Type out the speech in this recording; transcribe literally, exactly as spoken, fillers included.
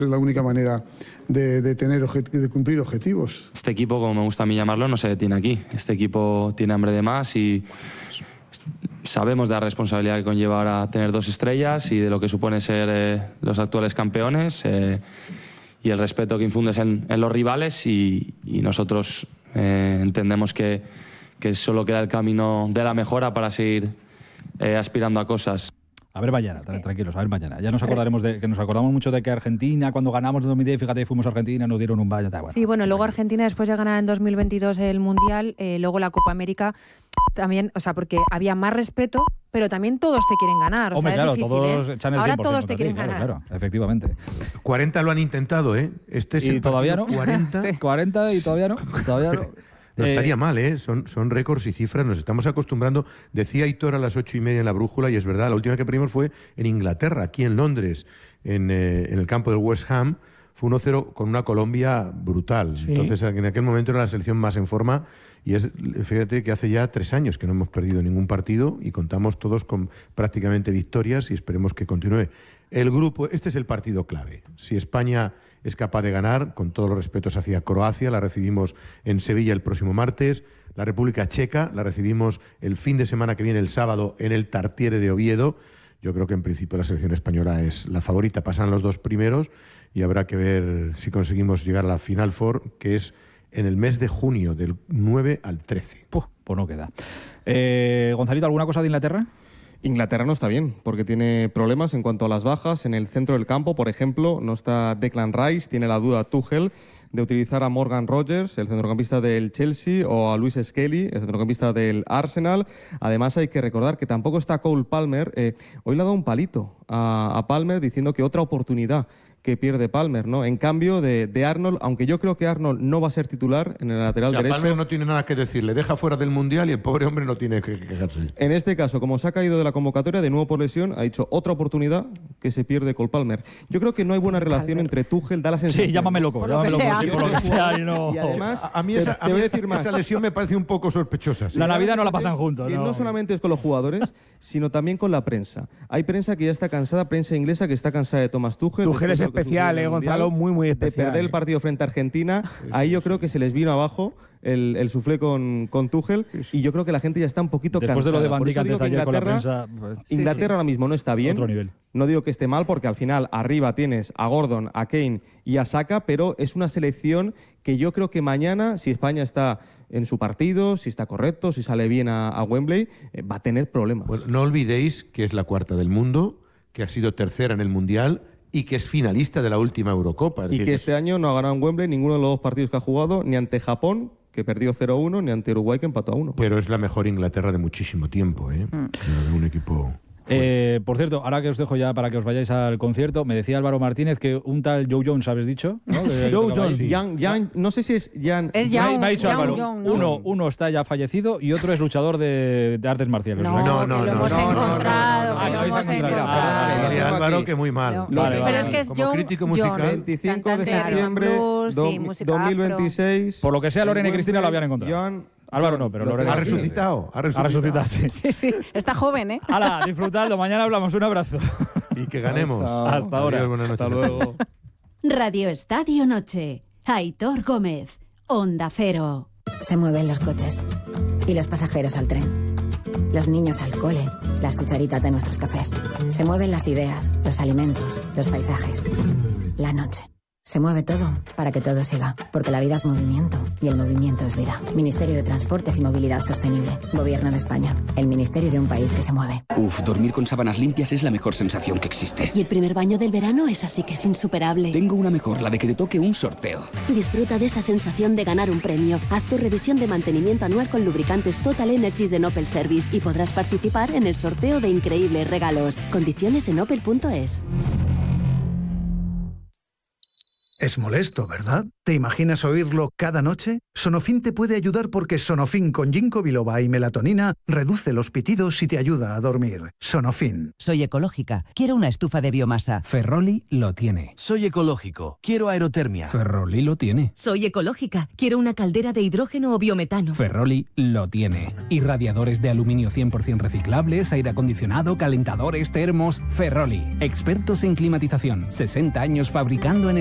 Es la única manera de, de, tener de cumplir objetivos. Este equipo, como me gusta a mí llamarlo, no se detiene aquí. Este equipo tiene hambre de más y sabemos de la responsabilidad que conlleva ahora tener dos estrellas y de lo que supone ser eh, los actuales campeones eh, y el respeto que infundes en, en los rivales y, y nosotros eh, entendemos que, que solo queda el camino de la mejora para seguir eh, aspirando a cosas. A ver mañana, tranquilos, a ver mañana. Ya nos acordaremos de que nos acordamos mucho de que Argentina, cuando ganamos en dos mil diez, fíjate, fuimos a Argentina, nos dieron un baño. Bueno, sí, bueno, luego Argentina, después de ganar en dos mil veintidós el Mundial, eh, luego la Copa América, también, o sea, porque había más respeto, pero también todos te quieren ganar. O Hombre, sea, claro, es difícil, todos ¿eh? echan el Ahora cien por ciento todos te quieren claro, ganar. Claro, efectivamente. cuarenta lo han intentado, ¿eh? Este es y el todavía no. cuarenta. Sí. cuarenta y todavía no. Todavía no. No eh, estaría mal, ¿eh? Son, son récords y cifras, nos estamos acostumbrando. Decía Aitor a las ocho y media en la brújula, y es verdad, la última que perdimos fue en Inglaterra, aquí en Londres, en, eh, en el campo del West Ham. Fue uno cero con una Colombia brutal. Sí. Entonces, en aquel momento era la selección más en forma, y es, fíjate que hace ya tres años que no hemos perdido ningún partido y contamos todos con prácticamente victorias y esperemos que continúe. El grupo, este es el partido clave. Si España es capaz de ganar, con todos los respetos hacia Croacia, la recibimos en Sevilla el próximo martes, la República Checa la recibimos el fin de semana que viene, el sábado, en el Tartiere de Oviedo. Yo creo que en principio la selección española es la favorita, pasan los dos primeros y habrá que ver si conseguimos llegar a la Final Four, que es en el mes de junio, del nueve al trece. Puh, pues no queda. Eh, Gonzalito, ¿alguna cosa de Inglaterra? Inglaterra no está bien, porque tiene problemas en cuanto a las bajas. En el centro del campo, por ejemplo, no está Declan Rice, tiene la duda Tuchel de utilizar a Morgan Rogers, el centrocampista del Chelsea, o a Luis Skelly, el centrocampista del Arsenal. Además, hay que recordar que tampoco está Cole Palmer. Eh, hoy le ha dado un palito a, a Palmer diciendo que otra oportunidad que pierde Palmer, ¿no? En cambio de, de Arnold, aunque yo creo que Arnold no va a ser titular en el lateral o sea, derecho. Palmer no tiene nada que decir, le deja fuera del Mundial y el pobre hombre no tiene que quejarse. En este caso, como se ha caído de la convocatoria, de nuevo por lesión, ha dicho otra oportunidad que se pierde Cole Palmer. Yo creo que no hay buena relación entre Tuchel, da la sensación. Sí, llámame loco, llámame loco, sí, por lo que sea. Y, no... y además, a, a mí, esa, te, te a mí voy a decir más. esa lesión me parece un poco sospechosa. ¿Sí? La Navidad no la pasan juntos. Y no, no solamente es con los jugadores, sino también con la prensa. Hay prensa que ya está cansada, prensa inglesa que está cansada de Thomas Tuchel. Tuchel es especial, eh, Gonzalo. Muy, muy especial. De perder el partido frente a Argentina, sí, ahí yo creo que se les vino abajo el, el suflé con, con Tuchel, sí, sí. Y yo creo que la gente ya está un poquito Después cansada. Después de lo de Van Dijk antes de ayer con la prensa... Pues, Inglaterra sí, sí. ahora mismo no está bien. Otro nivel. No digo que esté mal, porque al final arriba tienes a Gordon, a Kane y a Saka, pero es una selección que yo creo que mañana, si España está en su partido, si está correcto, si sale bien a, a Wembley, eh, va a tener problemas. Bueno, no olvidéis que es la cuarta del mundo, que ha sido tercera en el Mundial y que es finalista de la última Eurocopa. Es y que este año no ha ganado en Wembley ninguno de los dos partidos que ha jugado, ni ante Japón, que perdió cero uno, ni ante Uruguay, que empató a uno. Pero es la mejor Inglaterra de muchísimo tiempo, ¿eh? Mm. Un equipo... Eh, por cierto, ahora que os dejo ya para que os vayáis al concierto, me decía Álvaro Martínez que un tal Joe Jones, ¿habéis dicho? ¿No? Joe Jones, sí. Young, Young, no sé si es Young. Es Young, me, me ha dicho Young, Álvaro, Young, uno, uno está ya fallecido y otro es luchador de, de artes marciales. No, no, no, que lo no, hemos no, encontrado, no, no, que no, lo no, hemos no, encontrado. Ah, vale, Álvaro, que muy mal. No, vale, pero vale. es que es Como John, crítico musical. John, veinticinco de septiembre blues, do, sí, música dos mil veintiséis. Por lo que sea, Lorena y Cristina lo habían encontrado. John, Álvaro no, pero Lorena. Ha resucitado, ha resucitado. Ha resucitado, sí. Sí, sí, está joven, ¿eh? Hala, disfrutadlo, mañana hablamos, un abrazo. Y que ganemos. Chao, chao. Hasta ahora. Adiós, buenas noches. Hasta luego. Radio Estadio Noche. Aitor Gómez. Onda Cero. Se mueven los coches y los pasajeros al tren, los niños al cole, las cucharitas de nuestros cafés. Se mueven las ideas, los alimentos, los paisajes, la noche. Se mueve todo para que todo siga, porque la vida es movimiento y el movimiento es vida. Ministerio de Transportes y Movilidad Sostenible. Gobierno de España. El ministerio de un país que se mueve. Uf, dormir con sábanas limpias es la mejor sensación que existe. Y el primer baño del verano es así que es insuperable. Tengo una mejor, la de que te toque un sorteo. Disfruta de esa sensación de ganar un premio. Haz tu revisión de mantenimiento anual con lubricantes Total Energies de Opel Service y podrás participar en el sorteo de increíbles regalos. Condiciones en opel punto es. Es molesto, ¿verdad? ¿Te imaginas oírlo cada noche? Sonofin te puede ayudar porque Sonofin con ginkgo biloba y melatonina reduce los pitidos y te ayuda a dormir. Sonofin. Soy ecológica. Quiero una estufa de biomasa. Ferroli lo tiene. Soy ecológico. Quiero aerotermia. Ferroli lo tiene. Soy ecológica. Quiero una caldera de hidrógeno o biometano. Ferroli lo tiene. Irradiadores de aluminio cien por ciento reciclables, aire acondicionado, calentadores, termos. Ferroli. Expertos en climatización. sesenta años fabricando en